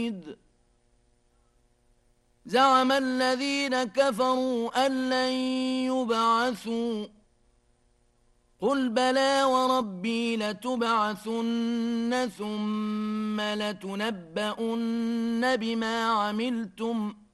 بعيد زعم الذين كفروا أن لن يبعثوا قل بلى وربي لتبعثن ثم لتنبؤن بما عملتم